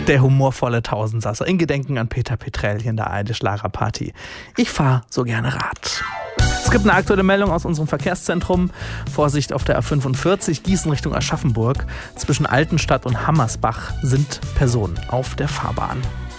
Der humorvolle Tausendsasser in Gedenken an Peter Petrell hier in der ARD-Schlagerparty. Ich fahre so gerne Rad. Es gibt eine aktuelle Meldung aus unserem Verkehrszentrum. Vorsicht auf der A45 Gießen Richtung Aschaffenburg. Zwischen Altenstadt und Hammersbach sind Personen auf der Fahrbahn.